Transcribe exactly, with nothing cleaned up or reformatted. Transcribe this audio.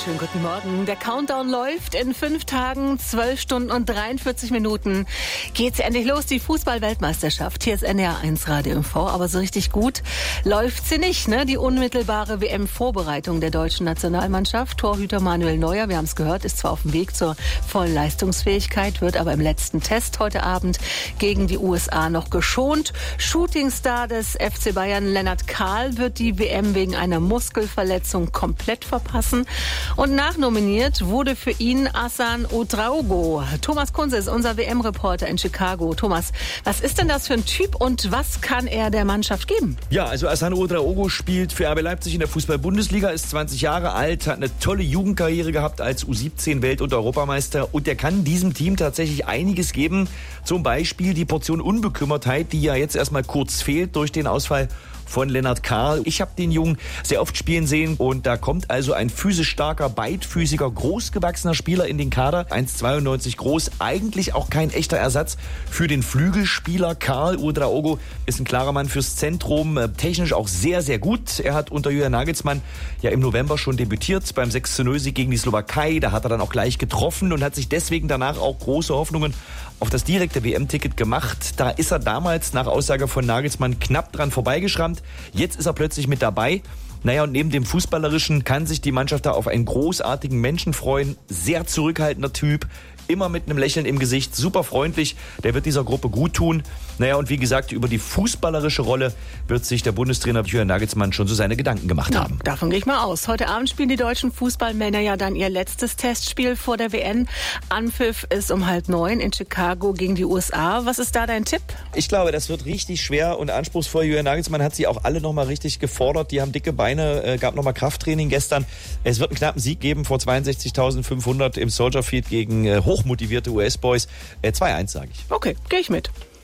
Schönen guten Morgen. Der Countdown läuft. In fünf Tagen, zwölf Stunden und dreiundvierzig Minuten geht's endlich los, die Fußball-Weltmeisterschaft. Hier ist N D R eins Radio M V, aber so richtig gut läuft sie nicht, ne? Die unmittelbare W M-Vorbereitung der deutschen Nationalmannschaft. Torhüter Manuel Neuer, wir haben es gehört, ist zwar auf dem Weg zur vollen Leistungsfähigkeit, wird aber im letzten Test heute Abend gegen die U S A noch geschont. Shootingstar des F C Bayern Lennart Kahl wird die W M wegen einer Muskelverletzung komplett verpassen. Und nachnominiert wurde für ihn Hassan Ouedraogo. Thomas Kunze ist unser W M-Reporter in Chicago. Thomas, was ist denn das für ein Typ und was kann er der Mannschaft geben? Ja, also Hassan Ouedraogo spielt für R B Leipzig in der Fußball-Bundesliga, ist zwanzig Jahre alt, hat eine tolle Jugendkarriere gehabt als U siebzehn Welt- und Europameister und der kann diesem Team tatsächlich einiges geben. Zum Beispiel die Portion Unbekümmertheit, die ja jetzt erstmal kurz fehlt durch den Ausfall von Lennart Kahl. Ich habe den Jungen sehr oft spielen sehen und da kommt also ein physisch starker, beidfüßiger, großgewachsener Spieler in den Kader. eins Komma zweiundneunzig groß, eigentlich auch kein echter Ersatz für den Flügelspieler Kahl. Ouedraogo ist ein klarer Mann fürs Zentrum, technisch auch sehr, sehr gut. Er hat unter Julian Nagelsmann ja im November schon debütiert beim sechs zu null Sieg gegen die Slowakei. Da hat er dann auch gleich getroffen und hat sich deswegen danach auch große Hoffnungen auf das direkte W M-Ticket gemacht. Da ist er damals nach Aussage von Nagelsmann knapp dran vorbeigeschrammt. Jetzt ist er plötzlich mit dabei. Naja, und neben dem Fußballerischen kann sich die Mannschaft da auf einen großartigen Menschen freuen. Sehr zurückhaltender Typ, immer mit einem Lächeln im Gesicht, super freundlich. Der wird dieser Gruppe gut tun. Naja, und wie gesagt, über die fußballerische Rolle wird sich der Bundestrainer Julian Nagelsmann schon so seine Gedanken gemacht ja, haben. Davon gehe ich mal aus. Heute Abend spielen die deutschen Fußballmänner ja dann ihr letztes Testspiel vor der W M. Anpfiff ist um halb neun in Chicago gegen die U S A. Was ist da dein Tipp? Ich glaube, das wird richtig schwer und anspruchsvoll. Julian Nagelsmann hat sie auch alle nochmal richtig gefordert. Die haben dicke Beine, äh, gab nochmal Krafttraining gestern. Es wird einen knappen Sieg geben vor zweiundsechzigtausendfünfhundert im Soldier Field gegen äh, hochmotivierte U S-Boys. Äh, zwei eins sage ich. Okay, gehe ich mit.